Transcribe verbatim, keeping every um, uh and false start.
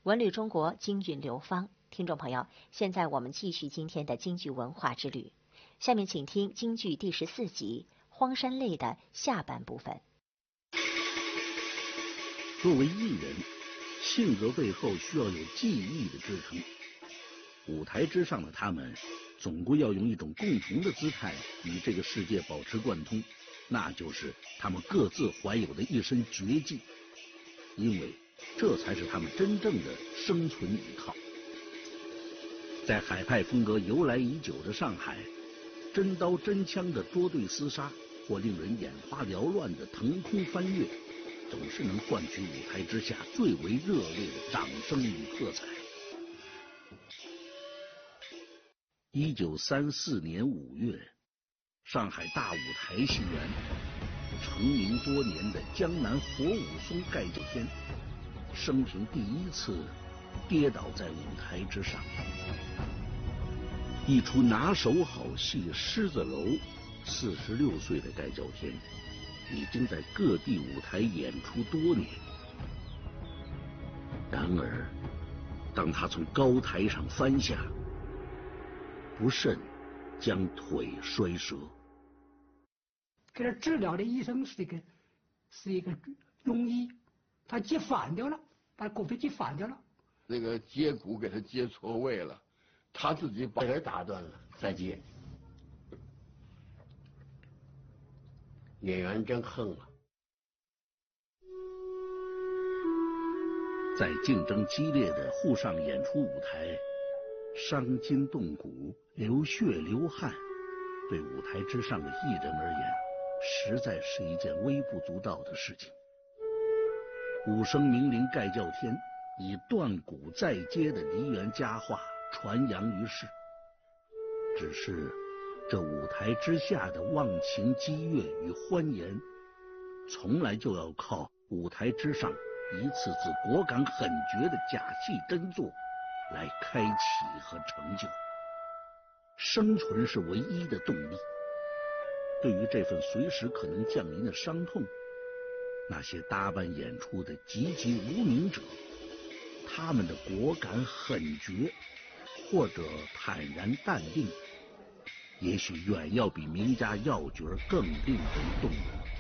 文旅中国，京韵流芳。听众朋友，现在我们继续今天的京剧文化之旅。下面请听京剧第十四集《荒山泪》的下半部分。 作为艺人，性格背后需要有技艺的支撑。舞台之上的他们，总归要用一种共同的姿态与这个世界保持贯通，那就是他们各自怀有的一身绝技，因为这才是他们真正的生存依靠。在海派风格由来已久的上海，真刀真枪的捉对厮杀，或令人眼花缭乱的腾空翻越，总是能换取舞台之下最为热烈的掌声与喝彩。一九三四年五月，上海大舞台戏园，成名多年的江南活武松盖叫天，生平第一次跌倒在舞台之上。一出拿手好戏《狮子楼》，四十六岁的盖叫天已经在各地舞台演出多年。然而，当他从高台上翻下，不慎将腿摔折。 给他治疗的医生是一个是一个庸医，他接反掉了，把骨头接反掉了。 那个接骨给他接错位了，他自己把人打断了再接。演员真横啊！ 在竞争激烈的沪上演出舞台，伤筋动骨、流血流汗，对舞台之上的艺人而言，实在是一件微不足道的事情。武生名伶盖叫天以断骨再接的梨园佳话传扬于世，只是这舞台之下的忘情激越与欢颜，从来就要靠舞台之上一次次果敢狠绝的假戏真做来开启和成就。生存是唯一的动力。对于这份随时可能降临的伤痛，那些搭伴演出的籍籍无名者，他们的果敢狠绝或者坦然淡定，也许远要比名家要角更令人动容。